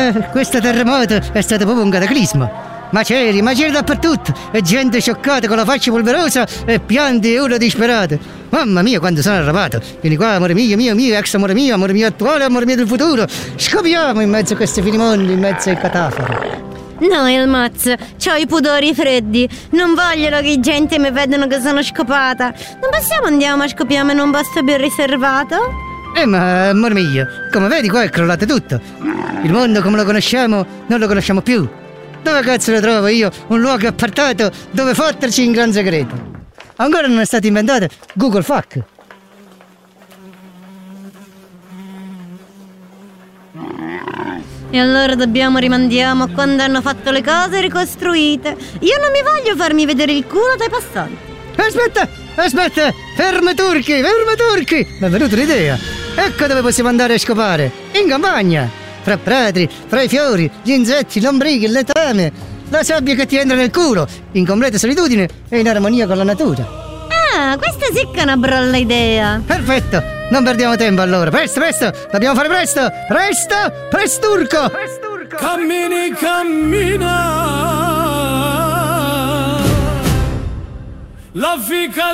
Questo terremoto è stato proprio un cataclisma. Macerie dappertutto, e gente scioccata con la faccia polverosa e pianti e urla disperate. Mamma mia, quando sono arrabbiato. Vieni qua, amore mio, ex amore mio attuale, amore mio del futuro. Scopriamo in mezzo a questi finimondi, in mezzo ai catafori. No, Elmaz, c'ho i pudori freddi. Non voglio che gente mi vedano che sono scopata. Non possiamo andiamo a scopiare in un posto più riservato? Ma amore mio, come vedi qua è crollato tutto. Il mondo come lo conosciamo non lo conosciamo più. Dove cazzo lo trovo io un luogo appartato dove fotterci in gran segreto? Ancora non è stato inventato Google Fuck. E allora rimandiamo a quando hanno fatto le cose ricostruite. Io non mi voglio farmi vedere il culo dai passanti. Aspetta, fermi turchi, mi è venuta un'idea. Ecco dove possiamo andare a scopare, in campagna. Fra prati, fra i fiori, gli insetti, lombrichi, il letame, la sabbia che ti entra nel culo, in completa solitudine e in armonia con la natura. Ah, questa sì che è una bella idea. Perfetto, non perdiamo tempo allora. Presto, dobbiamo fare presto. Presturco. Cammina. La fica